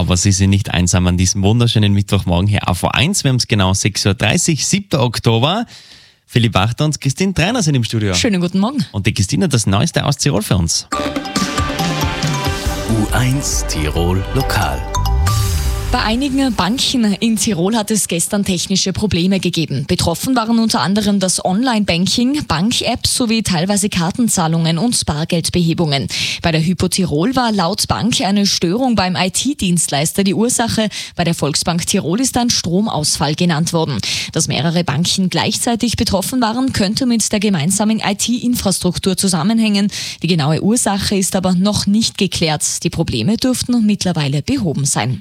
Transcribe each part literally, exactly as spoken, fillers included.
aber Sie sind nicht einsam an diesem wunderschönen Mittwochmorgen hier auf A eins. Wir haben es genau sechs Uhr dreißig, siebter Oktober. Philipp Wachter und Christine Trainer sind im Studio. Schönen guten Morgen. Und die Christine hat das Neueste aus Tirol für uns. U eins Tirol Lokal. Bei einigen Banken in Tirol hat es gestern technische Probleme gegeben. Betroffen waren unter anderem das Online-Banking, Bank-Apps sowie teilweise Kartenzahlungen und Bargeldbehebungen. Bei der Hypo Tirol war laut Bank eine Störung beim I T-Dienstleister die Ursache. Bei der Volksbank Tirol ist ein Stromausfall genannt worden. Dass mehrere Banken gleichzeitig betroffen waren, könnte mit der gemeinsamen I T-Infrastruktur zusammenhängen. Die genaue Ursache ist aber noch nicht geklärt. Die Probleme dürften mittlerweile behoben sein.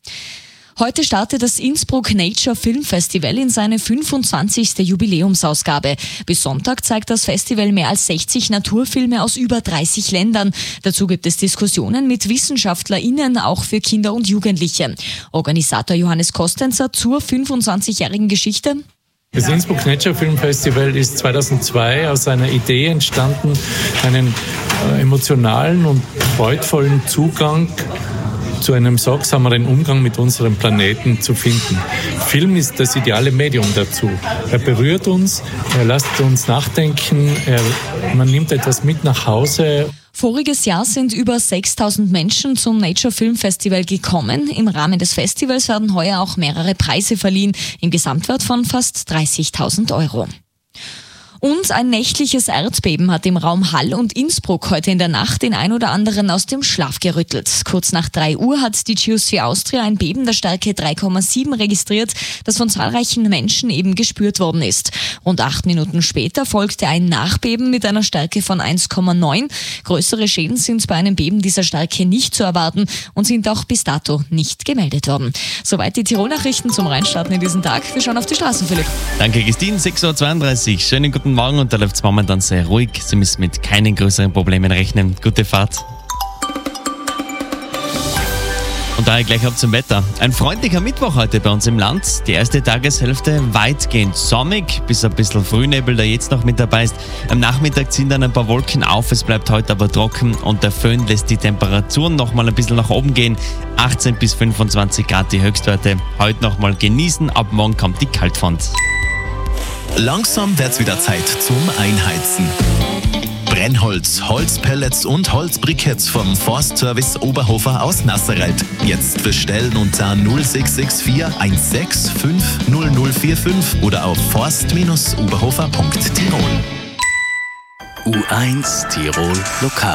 Heute startet das Innsbruck Nature Film Festival in seine fünfundzwanzigste Jubiläumsausgabe. Bis Sonntag zeigt das Festival mehr als sechzig Naturfilme aus über dreißig Ländern. Dazu gibt es Diskussionen mit WissenschaftlerInnen, auch für Kinder und Jugendliche. Organisator Johannes Kostenzer zur fünfundzwanzigjährigen Geschichte. Das Innsbruck Nature Film Festival ist zweitausendzwei aus einer Idee entstanden, einen äh, emotionalen und freudvollen Zugang zu einem sorgsameren Umgang mit unserem Planeten zu finden. Film ist das ideale Medium dazu. Er berührt uns, er lässt uns nachdenken, er, man nimmt etwas mit nach Hause. Voriges Jahr sind über sechstausend Menschen zum Nature Film Festival gekommen. Im Rahmen des Festivals werden heuer auch mehrere Preise verliehen, im Gesamtwert von fast dreißigtausend Euro. Und ein nächtliches Erdbeben hat im Raum Hall und Innsbruck heute in der Nacht den ein oder anderen aus dem Schlaf gerüttelt. Kurz nach drei Uhr hat die Geosphere Austria ein Beben der Stärke drei Komma sieben registriert, das von zahlreichen Menschen eben gespürt worden ist. Rund acht Minuten später folgte ein Nachbeben mit einer Stärke von eins Komma neun. Größere Schäden sind bei einem Beben dieser Stärke nicht zu erwarten und sind auch bis dato nicht gemeldet worden. Soweit die Tirol-Nachrichten zum Reinstarten in diesen Tag. Wir schauen auf die Straßen, Philipp. Danke, Christine. sechs Uhr zweiunddreißig. Schönen guten Morgen und da läuft es momentan sehr ruhig. Sie müssen mit keinen größeren Problemen rechnen. Gute Fahrt. Und daher gleich ab zum Wetter. Ein freundlicher Mittwoch heute bei uns im Land. Die erste Tageshälfte weitgehend sonnig, bis ein bisschen Frühnebel, der jetzt noch mit dabei ist. Am Nachmittag ziehen dann ein paar Wolken auf, es bleibt heute aber trocken und der Föhn lässt die Temperaturen noch mal ein bisschen nach oben gehen. achtzehn bis fünfundzwanzig Grad die Höchstwerte. Heute noch mal genießen, ab morgen kommt die Kaltfront. Langsam wird's wieder Zeit zum Einheizen. Brennholz, Holzpellets und Holzbriketts vom Forstservice Oberhofer aus Nasserreit. Jetzt bestellen unter null sechs sechs vier eins sechs fünf null null vier fünf oder auf forst Bindestrich oberhofer Punkt tirol. U eins Tirol Lokal.